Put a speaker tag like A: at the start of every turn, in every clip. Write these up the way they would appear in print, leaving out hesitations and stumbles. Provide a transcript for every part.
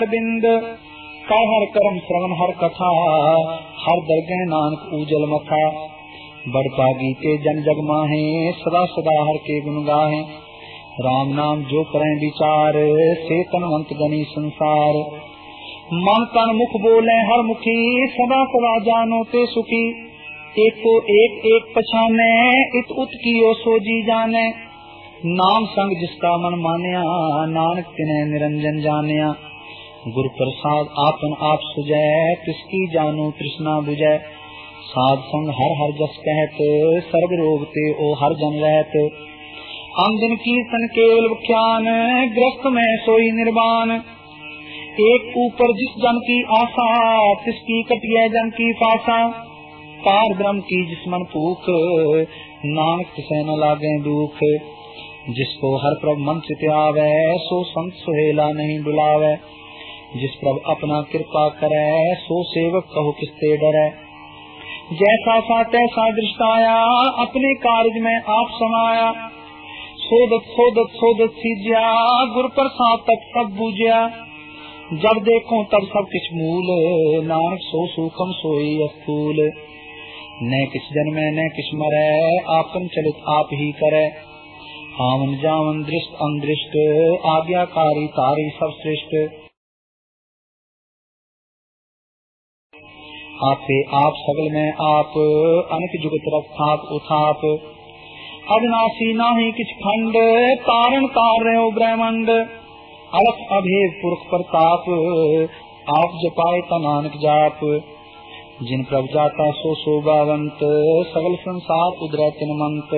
A: बिंद कर हर कर्म श्रवण हर कथा, हर दरगह नानक उजल मथा। बड़ पागी के जन जग माहे, सदा सदा हर के गुण गाहे। राम नाम जो करें विचार, से तनवंत गनी संसार। मन तन मुख बोले हर मुखी, सदा सदा जानो ते सुखी। एक को एक एक पछाने, इत उत कियो सो जी जाने। नाम संग जिसका मन मानिया, नानक तिन्हें निरंजन जानिया। गुरु प्रसाद आपन आप सुजै, तिसकी जानो तृष्णा बुझै। साध संग हर हर जस कहत, सर्व रोग ते ओ हर जन रहत। आमदिन कीर्तन केवल बख्यान, ग्रस्त में सोई निर्वाण। एक ऊपर जिस जन की आशा, तिसकी कटिए जन की फासा। पार ब्रह्म की जिस मन भूख, नानक तिसे न लागे दुख। जिसको हर प्रभ मन चित आवे, सो संत सुहेला नहीं बुलावे। जिस प्रभ अपना कृपा करे, सो सेवक कहो किससे डरे। जैसा सा तैसा दृष्टाया, अपने कार्य में आप समाया। सोदत सोदत सोदत सीज्या, गुर प्रसाद तक सब बूझया। जब देखो तब सब किछ मूल, नानक सो सूखम सोई स्थूल। न किस जन्मे न किस मरे, आपन चलित आप ही करे। आवन जावन दृष्ट अंदृष्ट, आज्ञाकारी तारी सब श्रेष्ठ। आपे आप सगल में आप, अनक जुगत रखाप उठाप। अविनाशी नाही किछ खंड, तारण तार रहे ब्रह्मंड। अलख अभेद पुरख प्रताप, आप जपाए ता नानक जाप। जिन प्रभ जाता सो शोभावंत, सगल संसार उदरै तिन मंत।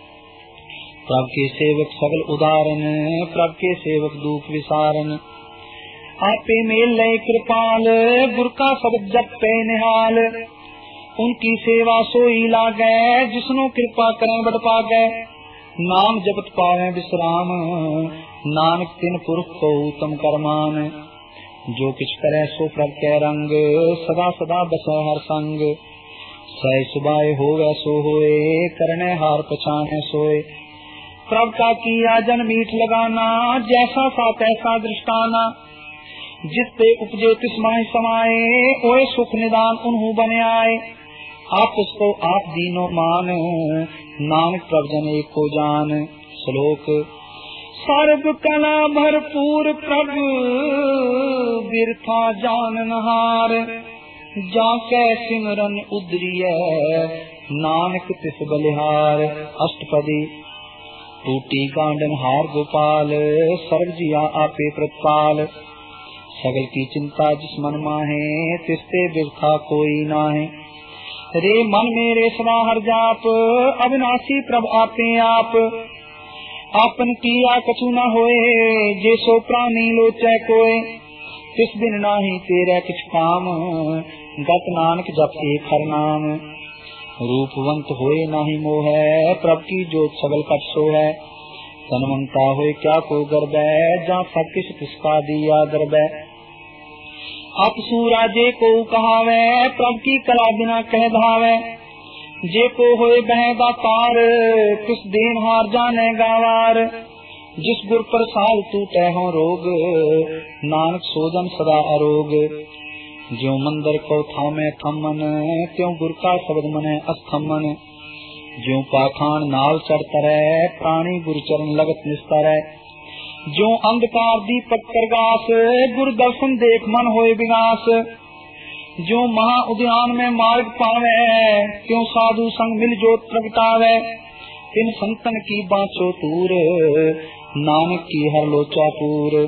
A: प्रभ के सेवक सगल उदारन, प्रभ के सेवक दुख विसारन। आपे मेल लय कृपाल, गुर का शब्द जप पे निहाल। उनकी सेवा सोई लागे, जिसनो कृपा करें बड़ पागे। नाम जपत पावे विश्राम, नानक तिन पुरख को उत्तम करमान। जो किछ करे सो प्रभ के रंग, सदा सदा बसे हर संग। सह सुबाए होवे सो होए, करने हार पछाने सोए। प्रभ का किया जन मीठ लगाना, जैसा सा तैसा दृष्टाना। जिसते उपजे तिस माहि समाए, ओए सुख निदान उन्हु बने आए। आप उसको आप दीनो मान, नानक प्रभ जन एक को जान। श्लोक सर्व कला भरपूर, प्रभु बिरथा जाननहार। जाके सिमरन उदरिय, नानक तिस बलिहार। अष्टपदी टूटी गांडन हार गोपाल, सर्व जिया आपे प्रतिपाल। सगल की चिंता जिस मन माहे, तिसते बिरथा कोई नाहे। रे मन मेरे सदा हर जाप, अविनाशी प्रभ आपे आप। आपन किया कछु न होए, जे सो प्राणी लोचै कोय। तिस दिन नाही तेरे किछ काम, गत नानक जप एक हर नाम। रूपवंत होए नाही मोह, प्रभ की जोत सगल कट सो है। तनवंता होए क्या को गर्बै, जा सब किछ तिसका दिया दरबै। अपसूरा जे को कहावे, प्रभ की कला बिना कह धावे। जे को होए बहदा तार, किस देन हार जाने गावार। जिस गुर प्रसाद टूटे हो रोग, नानक सोजन सदा अरोग। ज्यों मंदिर को थामे थमन, त्यों गुर का शब्द मने अस्थमन। ज्यों पाखान नाल चढ़ तरै, प्राणी गुरु चरण लगत निस्तर। ज्यों अंधकार दीपक प्रगास, गुरु दर्शन देख मन होए विगास। ज्यों महा उद्यान में मार्ग पावे, त्यों साधु संग मिल जोत प्रगटावे। तिन संतन की बाँचो तूर, नानक की हर लोचा पूर।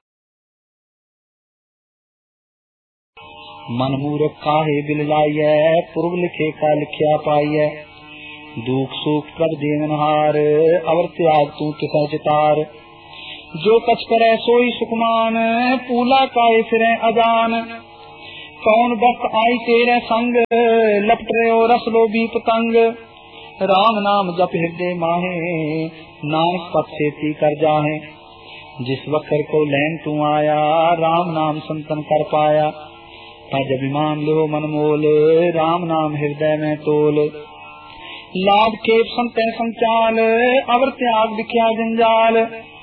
A: मन मूर्ख काहे बिल लाइए, पूर्व लिखे का लिखिया पाइए। दुख सुख प्रभ देवनहार, अवर त्याग तू तिसै चितार। जो कछ करे सोई सुखमान, पूला काए फिरे अजान। कौन भक्त आई तेरे संग, लपट रहे हो रस लो भी पतंग। राम नाम जप हृदय माहे, नानक पथ सेती कर जाहे। जिस वक्र को लैन तू आया, राम नाम संतन कर पाया। तज अभिमान लो मन मोल, राम नाम हृदय में तोल। लाभ खेप संत संचाल, अवर त्याग दिखिया जंजाल।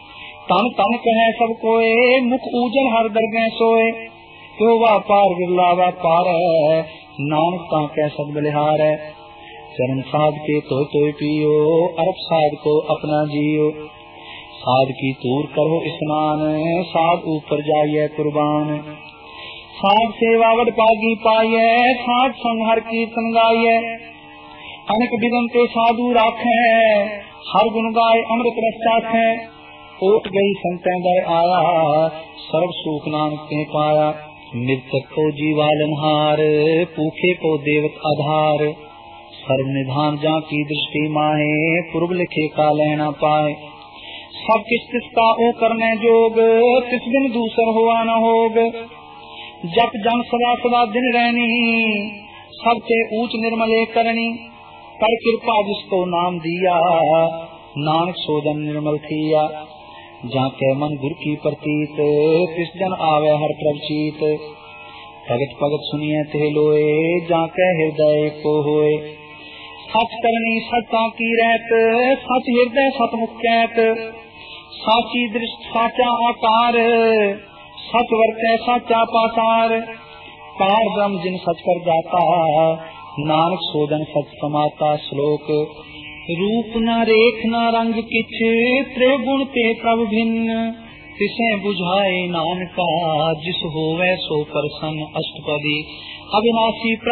A: तन तन कहे सब कोए, मुख ऊजल हर दरगह सोए। त्यो व्यापार विरला व्यापार है, नानक ता कह सब बलिहार है। चरण साध के तो पियो, अरब साध को अपना जियो। साध की तूर करो स्नान, साध ऊपर जाइए कुर्बान। साध सेवा वड पागी पाइए, साध संग हर कीर्तन गाइए। अनेक विदन ते साधु राखे, हर गुण गाय अमृत रस चाखे। ओट गई संतें दर आया, सर्व सुख नानक ते पाया। मृतक को जीवालनहार, भूखे को देवत आधार। सर्व निधान जा की दृष्टि माहे, पूर्व लिखे का लेना पाए। सब किस तिसका ओ करने जोग, तिस दिन दूसर हुआ न होग। जप जन सदा सदा दिन रहनी, सबके ऊंच निर्मले करनी। कर कृपा जिसको नाम दिया, नानक सोजन निर्मल थिया। जाके मन गुर की प्रतीत, तिस जन आवे हर प्रवचीत। भगत भगत सुनिए ते लोए, जाके हृदय को होए। सच करनी सचा की रहत, सच हृदय सतमुख कहत। साची दृष्टि साचा आकार, सच वर्ते साचा पासार। पार ब्रह्म जिन सच कर जाता, नानक सोजन सच समाता। श्लोक रूप न रेख न रंग किछ, त्रिगुण ते प्रभ भिन्न। तिसे बुझाए नानका, जिस होवे सो प्रसन्न। अष्टपदी अविनाशी